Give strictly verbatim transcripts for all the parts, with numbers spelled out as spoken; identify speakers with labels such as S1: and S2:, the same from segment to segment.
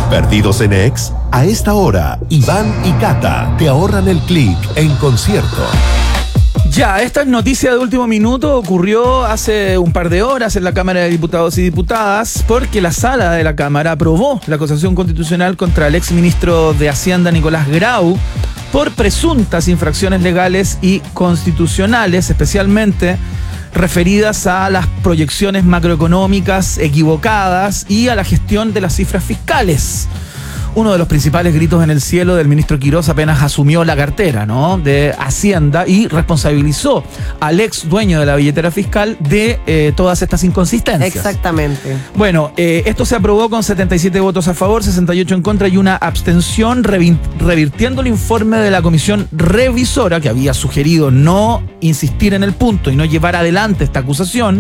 S1: ¿Perdidos en Ex? A esta hora, Iván y Cata te ahorran el clic en concierto.
S2: Ya, esta es noticia de último minuto, ocurrió hace un par de horas en la Cámara de Diputados y Diputadas, porque la sala de la Cámara aprobó la acusación constitucional contra el exministro de Hacienda Nicolás Grau por presuntas infracciones legales y constitucionales, especialmente referidas a las proyecciones macroeconómicas equivocadas y a la gestión de las cifras fiscales. Uno de los principales gritos en el cielo del ministro Quirós apenas asumió la cartera, ¿no?, de Hacienda y responsabilizó al ex dueño de la billetera fiscal de eh, todas estas inconsistencias.
S3: Exactamente.
S2: Bueno, eh, esto se aprobó con setenta y siete votos a favor, sesenta y ocho en contra y una abstención, revi- revirtiendo el informe de la comisión revisora que había sugerido no insistir en el punto y no llevar adelante esta acusación,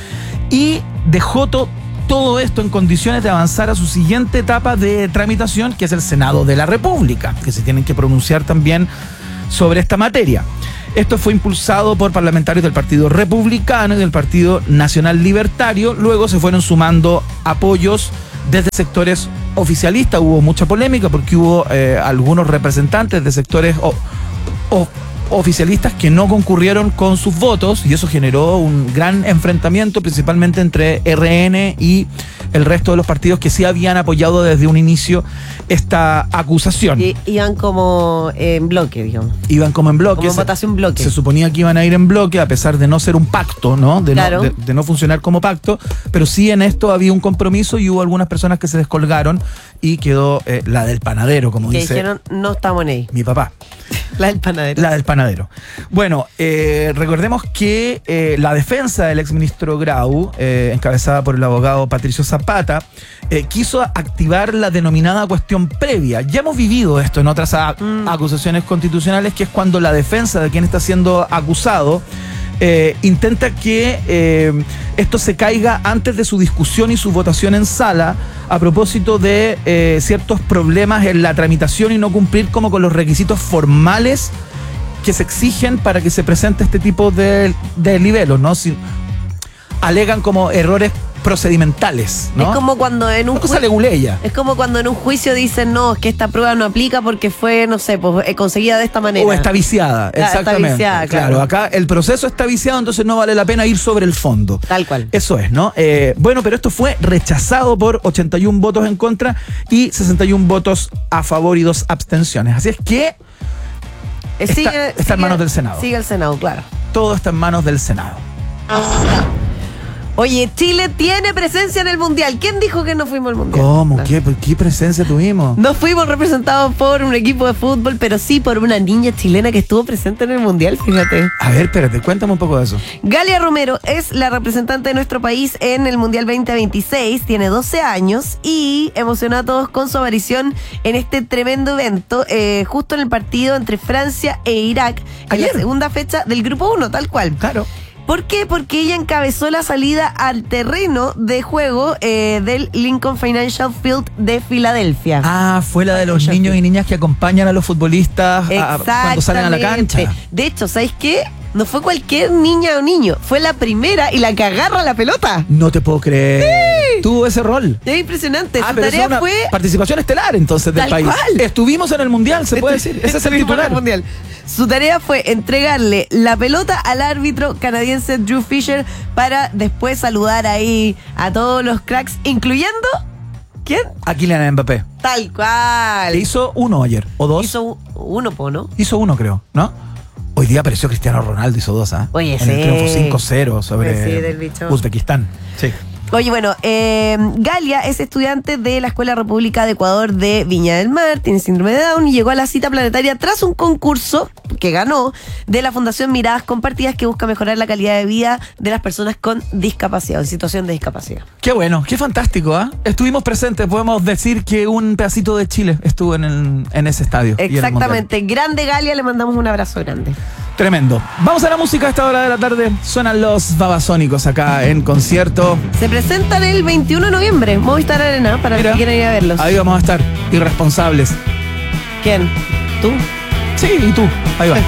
S2: y dejó todo todo esto en condiciones de avanzar a su siguiente etapa de tramitación, que es el Senado de la República, que se tienen que pronunciar también sobre esta materia. Esto fue impulsado por parlamentarios del Partido Republicano y del Partido Nacional Libertario. Luego se fueron sumando apoyos desde sectores oficialistas. Hubo mucha polémica porque hubo eh, algunos representantes de sectores o, o, oficialistas que no concurrieron con sus votos, y eso generó un gran enfrentamiento principalmente entre R N y el resto de los partidos que sí habían apoyado desde un inicio esta acusación.
S3: Y, iban como en bloque, digamos.
S2: Iban como en bloque.
S3: Como en votación bloque.
S2: Se suponía que iban a ir en bloque, a pesar de no ser un pacto, ¿no? De,
S3: claro.
S2: no, de, de no funcionar como pacto, pero sí en esto había un compromiso y hubo algunas personas que se descolgaron y quedó eh, la del panadero, como
S3: que
S2: dice.
S3: dijeron, no estamos en ahí.
S2: Mi papá.
S3: La del panadero.
S2: La del panadero. Bueno, eh, recordemos que eh, la defensa del exministro Grau, eh, encabezada por el abogado Patricio Zapata, eh, quiso activar la denominada cuestión previa. Ya hemos vivido esto en otras a- mm. acusaciones constitucionales, que es cuando la defensa de quien está siendo acusado Eh, intenta que eh, esto se caiga antes de su discusión y su votación en sala, a propósito de eh, ciertos problemas en la tramitación y no cumplir como con los requisitos formales que se exigen para que se presente este tipo de, de libelos, ¿no? Si, alegan como errores procedimentales, ¿no?
S3: Es como cuando en un
S2: Una cosa
S3: ju-
S2: leguleya.
S3: Es como cuando en un juicio dicen, no, es que esta prueba no aplica porque fue, no sé, pues eh, conseguida de esta manera.
S2: O está viciada,
S3: Claro,
S2: exactamente.
S3: está viciada, claro.
S2: Claro, acá el proceso está viciado, entonces no vale la pena ir sobre el fondo.
S3: Tal cual.
S2: Eso es, ¿no? Eh, bueno, pero esto fue rechazado por ochenta y uno votos en contra y sesenta y uno votos a favor y dos abstenciones. Así es que
S3: Eh,
S2: está,
S3: sigue-
S2: está
S3: sigue-
S2: en manos del Senado.
S3: Sigue el Senado, claro.
S2: Todo está en manos del Senado.
S3: Oye, Chile tiene presencia en el Mundial. ¿Quién dijo que no fuimos al Mundial?
S2: ¿Cómo?
S3: No.
S2: ¿Qué, ¿Qué presencia tuvimos?
S3: No fuimos representados por un equipo de fútbol, pero sí por una niña chilena que estuvo presente en el Mundial, fíjate.
S2: A ver, espérate, cuéntame un poco de eso.
S3: Galia Romero es la representante de nuestro país en el Mundial veinte veintiséis, tiene doce años y emocionó a todos con su aparición en este tremendo evento, eh, justo en el partido entre Francia e Irak, en
S2: Ayer.
S3: la segunda fecha del Grupo uno, tal cual.
S2: Claro.
S3: ¿Por qué? Porque ella encabezó la salida al terreno de juego eh, del Lincoln Financial Field de Filadelfia.
S2: Ah, fue la de los
S3: Yo
S2: niños
S3: sí.
S2: y niñas que acompañan a los futbolistas a- cuando salen a la cancha.
S3: De hecho, ¿sabes qué? No fue cualquier niña o niño, fue la primera y la que agarra la pelota.
S2: No te puedo creer.
S3: Sí.
S2: Tuvo ese rol.
S3: Es impresionante.
S2: Ah,
S3: Su
S2: pero
S3: tarea
S2: es una
S3: fue
S2: participación estelar entonces del
S3: Tal
S2: país.
S3: cual.
S2: Estuvimos en el Mundial, se puede decir. Ese es el
S3: Estuvimos en
S2: titular.
S3: Mundial. Su tarea fue entregarle la pelota al árbitro canadiense Drew Fisher para después saludar ahí a todos los cracks, incluyendo ¿quién?
S2: A Kylian Mbappé.
S3: Tal cual.
S2: Le hizo uno ayer, o dos.
S3: Hizo un- uno, po, ¿no?
S2: Hizo uno, creo, ¿no? Hoy día apareció Cristiano Ronaldo, hizo dos, ¿ah?
S3: Oye,
S2: en
S3: sí.
S2: el triunfo cinco cero sobre
S3: Sí, del bicho.
S2: Uzbekistán. Sí.
S3: Oye, bueno, eh, Galia es estudiante de la Escuela República de Ecuador de Viña del Mar, tiene síndrome de Down y llegó a la cita planetaria tras un concurso que ganó de la Fundación Miradas Compartidas, que busca mejorar la calidad de vida de las personas con discapacidad o en situación de discapacidad.
S2: Qué bueno, qué fantástico, ¿ah? Estuvimos presentes, podemos decir que un pedacito de Chile estuvo en, el, en ese estadio. y en el Mundial.
S3: Exactamente, grande Galia, le mandamos un abrazo grande.
S2: Tremendo. Vamos a la música a esta hora de la tarde. Suenan los Babasónicos acá en concierto.
S3: Se presentan el veintiuno de noviembre, Movistar Arena, para
S2: Mira,
S3: los que quieran ir a verlos.
S2: Ahí vamos a estar, irresponsables.
S3: ¿Quién? ¿Tú?
S2: Sí, y tú. Ahí va.